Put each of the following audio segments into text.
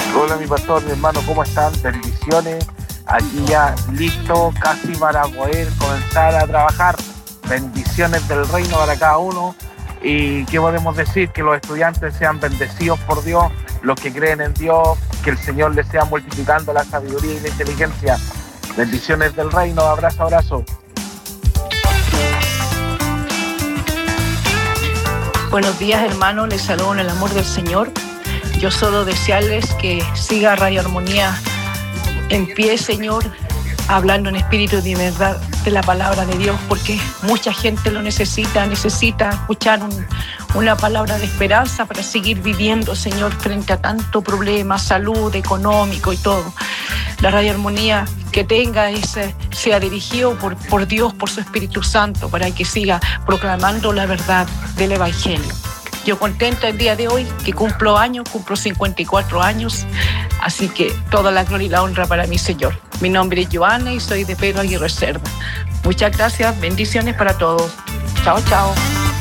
Hola mi pastor, mi hermano, ¿cómo están? Bendiciones. Aquí ya listo, casi para poder comenzar a trabajar. Bendiciones del reino para cada uno. ¿Y qué podemos decir? Que los estudiantes sean bendecidos por Dios, los que creen en Dios, que el Señor les sea multiplicando la sabiduría y la inteligencia. Bendiciones del reino, abrazo, abrazo. Buenos días, hermanos, les saludo en el amor del Señor. Yo solo desearles que siga Radio Armonía en pie, Señor, hablando en espíritu de verdad de la palabra de Dios, porque mucha gente lo necesita escuchar una palabra de esperanza para seguir viviendo, Señor, frente a tanto problema, salud, económico y todo. La Radio Armonía que tenga sea dirigido por Dios, por su Espíritu Santo, para que siga proclamando la verdad del Evangelio. Yo contenta el día de hoy, que cumplo 54 años, así que toda la gloria y la honra para mi Señor. Mi nombre es Joana y soy de Pedro Aguirre Cerda. Muchas gracias, bendiciones para todos. Chao, chao.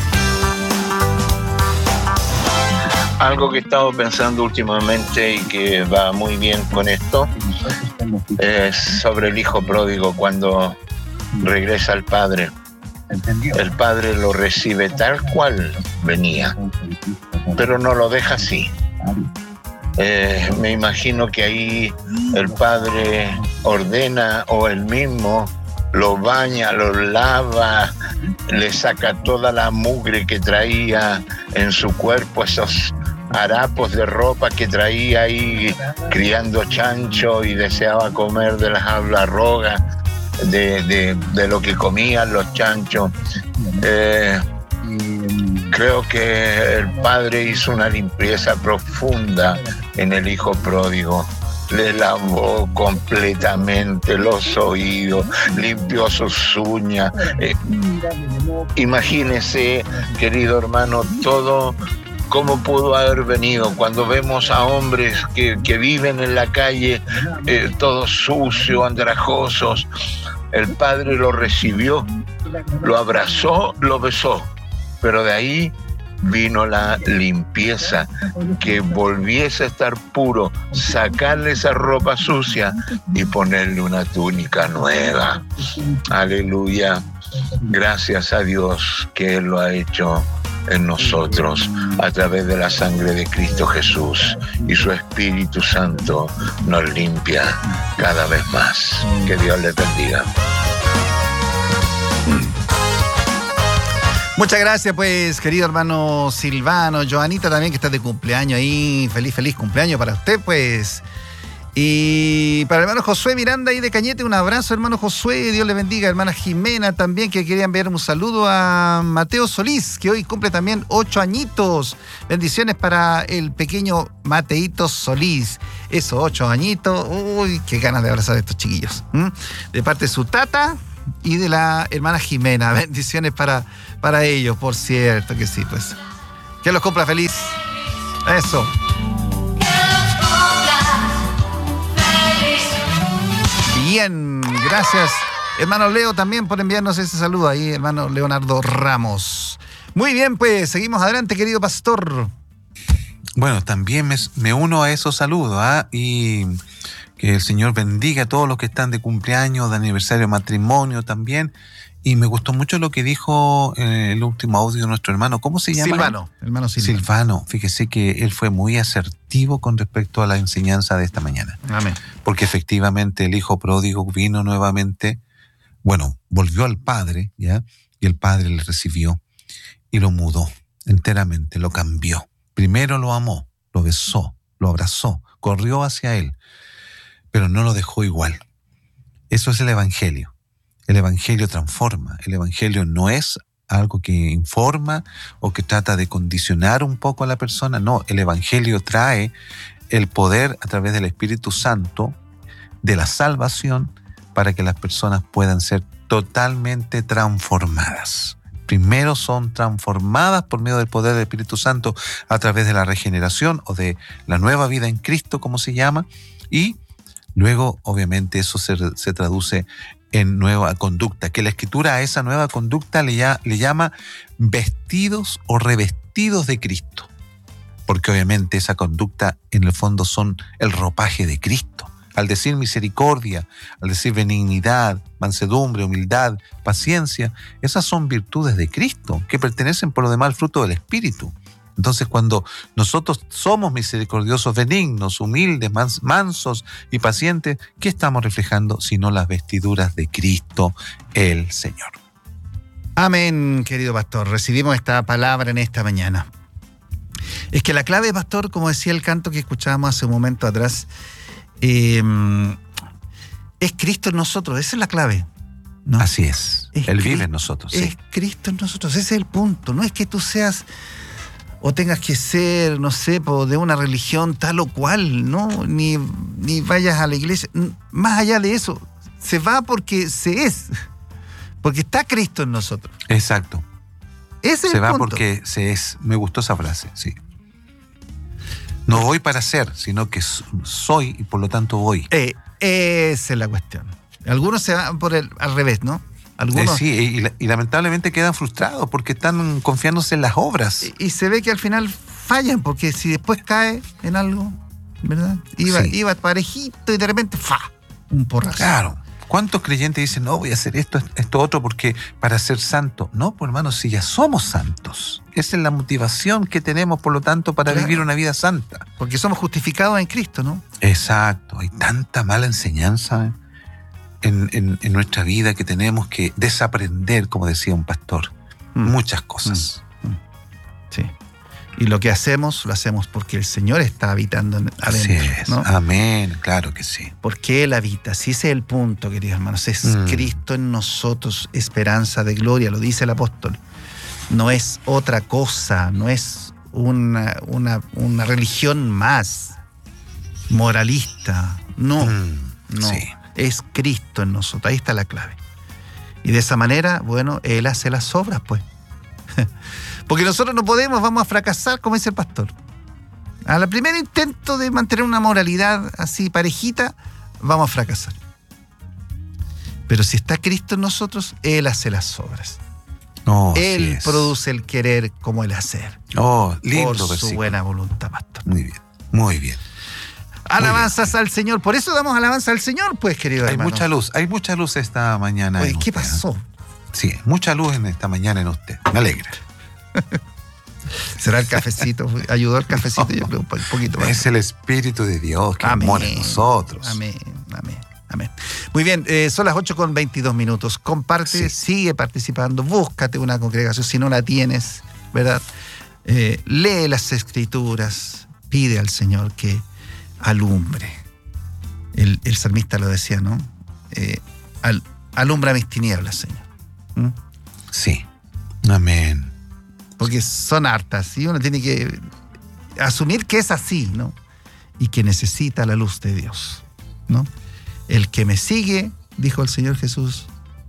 Algo que he estado pensando últimamente y que va muy bien con esto es sobre el hijo pródigo cuando regresa al padre. El padre lo recibe tal cual venía, pero no lo deja así. Me imagino que ahí el padre ordena o él mismo lo baña, lo lava, le saca toda la mugre que traía en su cuerpo, esos harapos de ropa que traía ahí criando chancho y deseaba comer de las algarrobas, de lo que comían los chanchos. Creo que el padre hizo una limpieza profunda en el hijo pródigo. Le lavó completamente los oídos, limpió sus uñas. Imagínese, querido hermano, todo cómo pudo haber venido cuando vemos a hombres que viven en la calle todos sucios, andrajosos. El padre lo recibió, lo abrazó, lo besó, pero de ahí vino la limpieza, que volviese a estar puro, sacarle esa ropa sucia y ponerle una túnica nueva. Aleluya. Gracias a Dios que Él lo ha hecho en nosotros a través de la sangre de Cristo Jesús, y su Espíritu Santo nos limpia cada vez más. Que Dios les bendiga. Muchas gracias, pues, querido hermano Silvano. Joanita también, que está de cumpleaños ahí. Feliz cumpleaños para usted, pues. Y para el hermano Josué Miranda ahí de Cañete, un abrazo, hermano Josué, Dios le bendiga. Hermana Jimena también, que quería enviar un saludo a Mateo Solís, que hoy cumple también 8 añitos. Bendiciones para el pequeño Mateito Solís. Esos 8 añitos, uy, qué ganas de abrazar a estos chiquillos. De parte de su tata y de la hermana Jimena. Bendiciones para ellos, por cierto que sí, pues. Que los cumpla feliz. Eso. Bien, gracias, hermano Leo, también por enviarnos ese saludo ahí, hermano Leonardo Ramos. Muy bien, pues, seguimos adelante, querido pastor. Bueno, también me uno a esos saludos, y que el Señor bendiga a todos los que están de cumpleaños, de aniversario, de matrimonio también. Y me gustó mucho lo que dijo el último audio de nuestro hermano. ¿Cómo se llama? Silvano. Hermano Silvano. Silvano. Fíjese que él fue muy asertivo con respecto a la enseñanza de esta mañana. Amén. Porque efectivamente el hijo pródigo vino nuevamente, volvió al padre, ¿ya? Y el padre le recibió y lo mudó enteramente, lo cambió. Primero lo amó, lo besó, lo abrazó, corrió hacia él, pero no lo dejó igual. Eso es el Evangelio. El Evangelio transforma. El Evangelio no es algo que informa o que trata de condicionar un poco a la persona. No, el Evangelio trae el poder a través del Espíritu Santo de la salvación para que las personas puedan ser totalmente transformadas. Primero son transformadas por medio del poder del Espíritu Santo a través de la regeneración o de la nueva vida en Cristo, como se llama, y luego obviamente eso se traduce en nueva conducta, que la Escritura a esa nueva conducta le llama vestidos o revestidos de Cristo. porque obviamente esa conducta en el fondo son el ropaje de Cristo. Al decir misericordia, al decir benignidad, mansedumbre, humildad, paciencia, esas son virtudes de Cristo que pertenecen por lo demás al fruto del Espíritu. Entonces, cuando nosotros somos misericordiosos, benignos, humildes, mansos y pacientes, ¿qué estamos reflejando sino las vestiduras de Cristo, el Señor? Amén, querido pastor. Recibimos esta palabra en esta mañana. Es que la clave, pastor, como decía el canto que escuchábamos hace un momento atrás, es Cristo en nosotros. Esa es la clave, ¿no? Así es. Él vive en nosotros. Es Cristo en nosotros. Ese es el punto. No es que tú seas o tengas que ser, no sé, de una religión tal o cual, ¿no? Ni vayas a la iglesia. Más allá de eso, se va porque se es. Porque está Cristo en nosotros. Exacto. Ese es se el va punto. Porque se es. Me gustó esa frase, sí. No voy para ser, sino que soy y por lo tanto voy. Esa es la cuestión. Algunos se van al revés, ¿no? Algunos, sí, y lamentablemente quedan frustrados porque están confiándose en las obras. Y se ve que al final fallan, porque si después cae en algo, ¿verdad? Iba parejito y de repente, un porrazo. Claro. ¿Cuántos creyentes dicen, no, voy a hacer esto otro porque para ser santo? No, pues hermanos, si ya somos santos. Esa es la motivación que tenemos, por lo tanto, para vivir una vida santa. Porque somos justificados en Cristo, ¿no? Exacto. Hay tanta mala enseñanza en nuestra vida que tenemos que desaprender, como decía un pastor, muchas cosas. Sí. Y lo que hacemos, lo hacemos porque el Señor está habitando adentro. Así es, ¿no? Amén, claro que sí. Porque Él habita, sí, ese es el punto, queridos hermanos. Es Cristo en nosotros, esperanza de gloria, lo dice el apóstol. No es otra cosa, no es una religión más moralista. No. Sí. Es Cristo en nosotros, ahí está la clave. Y de esa manera, bueno, Él hace las obras, pues. Porque nosotros no podemos, vamos a fracasar, como dice el pastor. Al primer intento de mantener una moralidad así parejita, vamos a fracasar. Pero si está Cristo en nosotros, Él hace las obras. Él produce el querer como el hacer. Lindo por versículo. Su buena voluntad, pastor. Muy bien, muy bien. Alabanzas al Señor. Por eso damos alabanza al Señor, pues, querido hermano. Hay mucha luz esta mañana. Oye, ¿qué pasó? Sí, mucha luz en esta mañana en usted. Me alegra. ¿Será el cafecito? ¿Ayudó el cafecito? Yo creo un poquito más. Es el Espíritu de Dios que mora en nosotros. Amén. Muy bien, son las 8:22. Comparte, sigue participando, búscate una congregación si no la tienes, ¿verdad? Lee las Escrituras, pide al Señor que alumbre. El salmista lo decía, ¿no? Alumbra mis tinieblas, Señor. Sí. Amén. Porque son hartas y uno tiene que asumir que es así, ¿no? Y que necesita la luz de Dios, ¿no? El que me sigue, dijo el Señor Jesús,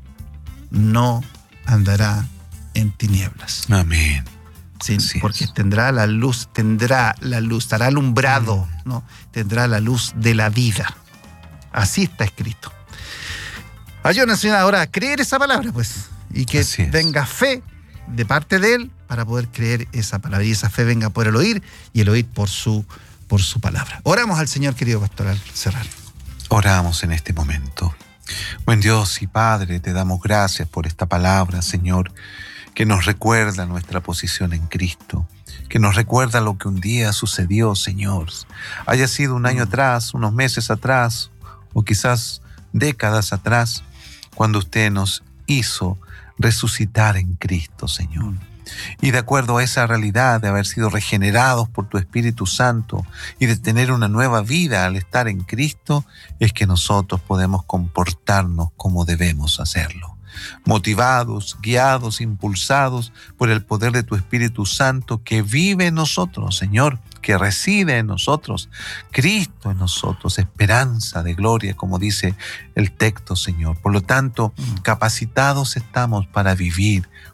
no andará en tinieblas. Amén. Sí, porque tendrá la luz, estará alumbrado, ¿no? Tendrá la luz de la vida. Así está escrito. Ayúdanos, Señor, ahora a creer esa palabra, pues, y que venga fe de parte de Él para poder creer esa palabra. Y esa fe venga por el oír, y el oír por su palabra. Oramos al Señor, querido pastor, al cerrar. Oramos en este momento. Buen Dios y Padre, te damos gracias por esta palabra, Señor, que nos recuerda nuestra posición en Cristo, que nos recuerda lo que un día sucedió, Señor. Haya sido un año atrás, unos meses atrás, o quizás décadas atrás, cuando usted nos hizo resucitar en Cristo, Señor. Y de acuerdo a esa realidad de haber sido regenerados por tu Espíritu Santo y de tener una nueva vida al estar en Cristo, es que nosotros podemos comportarnos como debemos hacerlo. Motivados, guiados, impulsados por el poder de tu Espíritu Santo que vive en nosotros, Señor, que reside en nosotros, Cristo en nosotros, esperanza de gloria, como dice el texto, Señor. Por lo tanto, capacitados estamos para vivir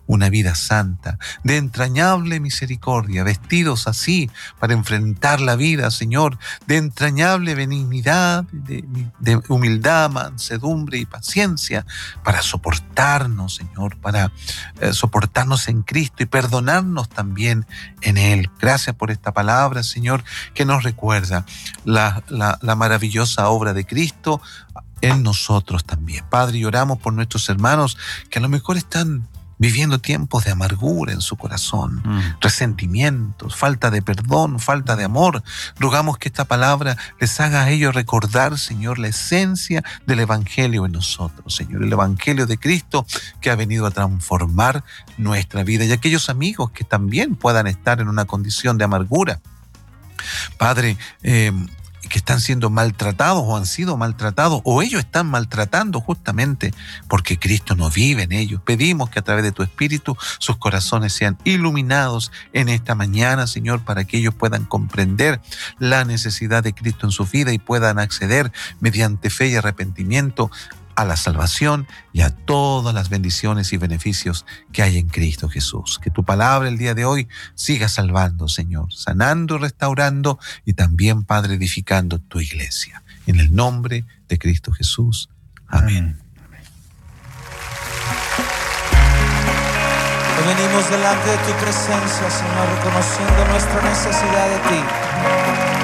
una vida santa, de entrañable misericordia, vestidos así para enfrentar la vida, Señor, de entrañable benignidad, de humildad, mansedumbre y paciencia, para soportarnos, Señor, para soportarnos en Cristo y perdonarnos también en Él. Gracias por esta palabra, Señor, que nos recuerda la maravillosa obra de Cristo en nosotros también. Padre, y oramos por nuestros hermanos que a lo mejor están viviendo tiempos de amargura en su corazón, resentimientos, falta de perdón, falta de amor. Rogamos que esta palabra les haga a ellos recordar, Señor, la esencia del Evangelio en nosotros, Señor, el Evangelio de Cristo que ha venido a transformar nuestra vida, y aquellos amigos que también puedan estar en una condición de amargura, Padre, que están siendo maltratados o han sido maltratados, o ellos están maltratando justamente porque Cristo no vive en ellos. Pedimos que a través de tu Espíritu sus corazones sean iluminados en esta mañana, Señor, para que ellos puedan comprender la necesidad de Cristo en su vida y puedan acceder mediante fe y arrepentimiento a la salvación y a todas las bendiciones y beneficios que hay en Cristo Jesús. Que tu palabra el día de hoy siga salvando, Señor, sanando, restaurando y también, Padre, edificando tu iglesia. En el nombre de Cristo Jesús. Amén. Hoy venimos delante de tu presencia, Señor, reconociendo nuestra necesidad de ti.